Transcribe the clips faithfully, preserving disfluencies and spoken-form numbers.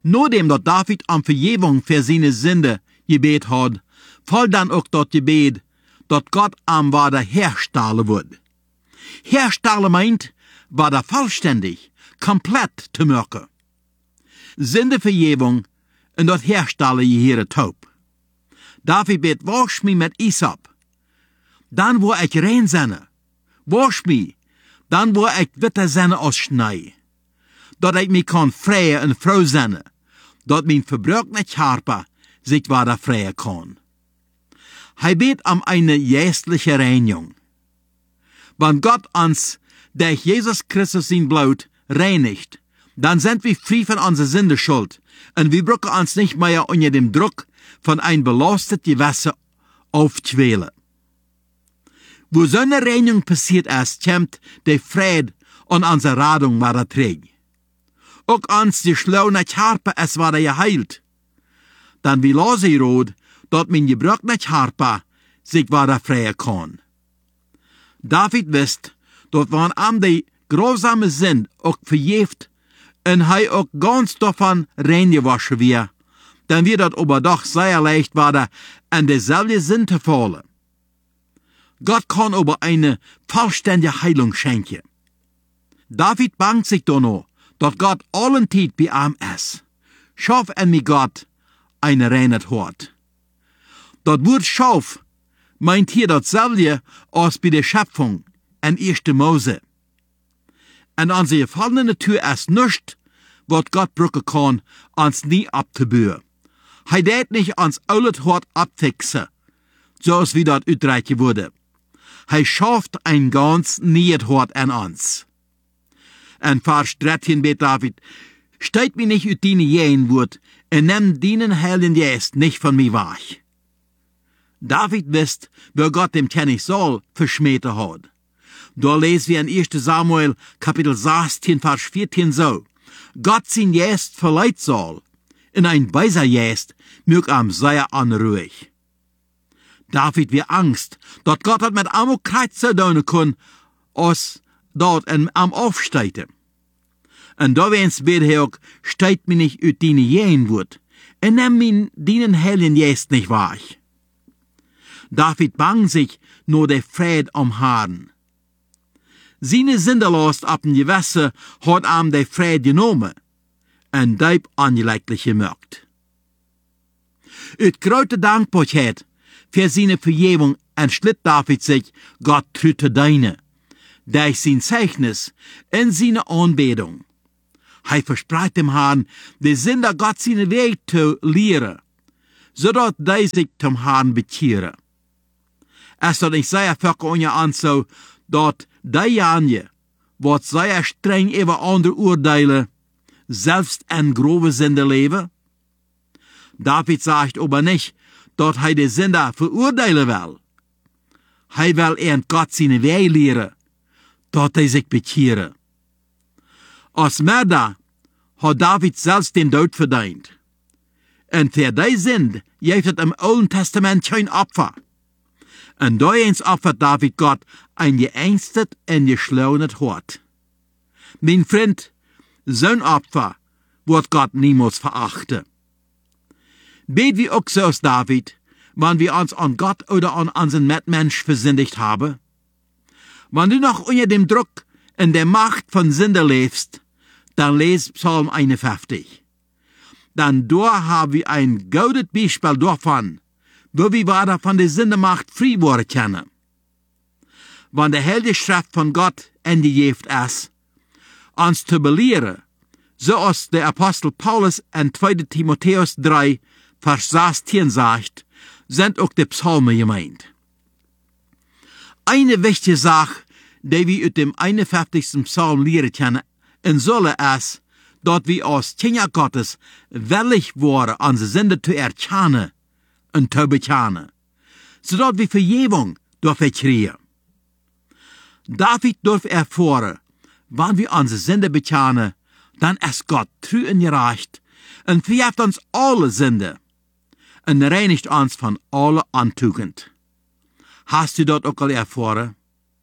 Nachdem dat David am Vergebung für seine Sünde gebet hat, folgt dann auch dat Gebet, dat Gott am wieder herstellen wird. Herstellen meint, wieder vollständig, komplett zu machen. Sündevergebung und dat herstellen je Heere taub. David bet, wasch mich mit Isop, dann wo ich rein senne. Wasch mich, dann wo ich witte senne als Schnee. Dat ich mich kan freien en vrouw senne, dat mijn verbruikte Harpe sich wieder freien kann. Hij bet um eine geistliche Reinigung. Wenn Gott uns durch Jesus Christus sein Blut reinigt, dann sind wir frei von unserer Sündeschuld und wir brauchen uns nicht mehr unter dem Druck von ein belastet Gewässer aufzuwählen. Wo so eine Reinigung passiert ist, kommt der Friede und unsere Radung wieder trägt. Auch uns die schlaue Harpe es wieder geheilt. Dann wie lose rot, dort mein gebrochene Harpe sich wieder freien kann. David wisst, dort waren am die grausame Sinn auch verjeft und hij auch ganz davon reingewaschen wir, dann wird das aber doch sehr leicht werden, an derselbe Sinn zu fallen. Gott kann aber eine vollständige Heilung schenken. David bangt sich danach, dass Gott allen Zeit bei ihm ist. Schaff en mir Gott eine reine Hort. Das Wort Schauf meint hier dasselbe als bei der Schöpfung in erste Mose. Und unsere gefallene Natur ist nichts, was Gott brauchen kann, uns nie abzubühen. Hij deed nicht ans oude Hort abfixen, zoals wie dat uitreichen wurde. Hij schafft ein ganz neues Hort an uns. En Vers dreizehn bet David, steigt mir nicht ut deine Jähen Wort, en nimm deinen Heiligen Geist nicht von mir weg. David wisst, wer Gott dem König Saul verschmäht hat. Da lesen wir in erster Samuel, Kapitel sechzehn, Vers vierzehn so, Gott sein Geist verleiht Saul, in ein weiser Geist mög am sehr unruhig. David wie Angst, dat Gott hat mit am Kreuzer tun kann, als dort am Aufsteiten. Und da wens bet er auch, steigt mir nicht ut deine Jähen Wort, en nimm min deinen Heiligen Geist nicht weg. David bang sich nur der Fried am Haaren. Seine Sündelast ab dem Gewässer hat am der Fried genommen en diep angeleglich gemacht. Uit grote Dankbarkeit für seine Vergebung entschlitt David sich, Gott treu zu dienen, durch sein Zeichnis in seine Anbetung. Hij verspreit dem Herrn, die Sünder Gott seine Weg zu lehren, zodat die sich zum Herrn bekehren. Es soll nicht sehr Völker unter uns so, dat die Janje, wat sehr streng über andere urteilen, selbst in grobe Sünde leben? David sagt aber nicht, dass hij die Sünder verurteilen will. Hij will eher Gott seine Weg lehren, dass hij sich bekehren. Als Mörder hat David selbst den Tod verdient. Und für die Sünde gibt es im Alten Testament kein Opfer. Und da eins opfert David Gott ein geängstet und geschlaunet Hort. Mein Freund, zo'n Opfer wird Gott niemals verachten. Bet wie auch so als David, wann wir uns an Gott oder an unseren Mitmensch versündigt haben? Wenn du noch unter dem Druck und der Macht von Sünde lebst, dann lest Psalm einundfünfzig. Dann da haben wir ein gutes Beispiel davon, wo wir weiter von der Sündemacht frei worden können. Wenn der Heilige Schrift von Gott in die Gift ist, uns zu belehren, so als der Apostel Paulus in zweiter Timotheus drei, Vers sechzehn sagt, sind auch die Psalmen gemeint. Eine wichtige Sache, die wir aus dem einundfünfzigsten Psalm lehren können, und sollen ist, dass wir als Kinder Gottes willig waren, unsere Sünde zu erkennen und zu bekennen, sodass wir Vergebung dürfen kriegen. David darf erfahren, wenn wir unsere Sünde bekennen, dann ist Gott treu und gerecht und vergibt uns alle Sünde und reinigt uns von aller Antugend. Hast du das auch al erfahren?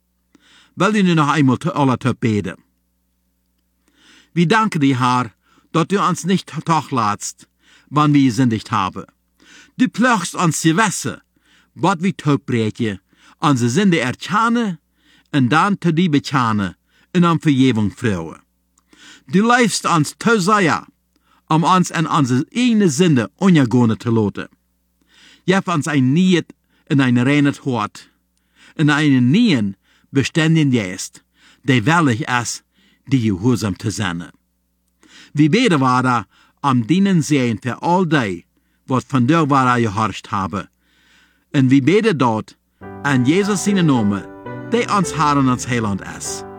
Will du noch einmal zu aller beten? Wir danken dir, Herr, dass du uns nicht tachlatst, wann wir sündigt haben. Du plöchst uns zu wissen, was wir taubbreken, unsere Sünde erkennen und dann zu dir bekennen und um Vergebung fragen. Du leifst uns zu sehr, um uns in unsere eigene Sünde ungehen zu lassen. Gib uns ein Niet und ein reines Hort, und einen neuen, beständigen Geist, der willig ist, die gehorsam zu sein. Wir beten weiter am Dienen sehen für all die, was von dir war gehorcht haben. Und wir beten dort an Jesus seinen Namen, der uns Herr und uns Heiland ist.